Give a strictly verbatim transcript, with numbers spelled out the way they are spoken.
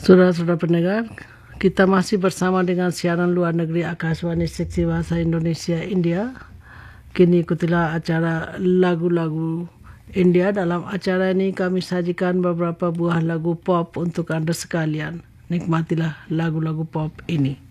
Saudara-saudara pendengar, kita masih bersama dengan siaran luar negeri Akashwani Seksi Bahasa Indonesia India. Kini ikutilah acara lagu-lagu India. Dalam acara ini kami sajikan beberapa buah lagu pop untuk Anda sekalian. Nikmatilah lagu-lagu pop ini.